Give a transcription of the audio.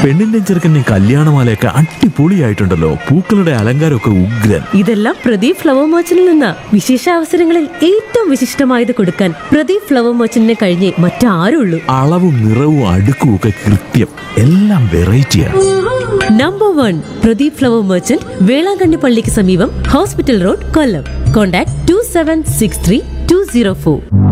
പെണ്ണിന്റെ ചെറുക്കന്റെ കല്യാണമാലയൊക്കെ അടിപൊളിയായിട്ടുണ്ടല്ലോ. പൂക്കളുടെ അലങ്കാരമൊക്കെ ഉഗ്രൻ. ഇതെല്ലാം പ്രദീപ് ഫ്ലവർ മർച്ചന്റിൽ നിന്നാ. വിശേഷ അവസരങ്ങളിൽ ഏറ്റവും വിശിഷ്ടമായത് കൊടുക്കാൻ പ്രദീപ് ഫ്ലവർ മർച്ചന്റിനെ കഴിഞ്ഞേ മറ്റാരുള്ളൂ. അളവും നിറവും അടുക്കും ഒക്കെ കൃത്യം. എല്ലാം വെറൈറ്റിയാണ്. Number 1 Pradeep flower merchant, Velankanni പള്ളിക്ക് സമീപം, ഹോസ്പിറ്റൽ റോഡ്, കൊല്ലം. കോൺടാക്ട് 2763 204.